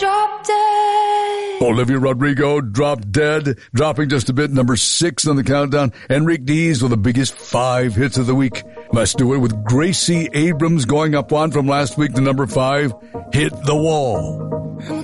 Drop Dead. Olivia Rodrigo, Drop Dead, dropping just a bit, number 6 on the countdown. Enrique Diaz with the biggest 5 hits of the week. Let's do it with Gracie Abrams going up 1 from last week to number 5, Hit the Wall.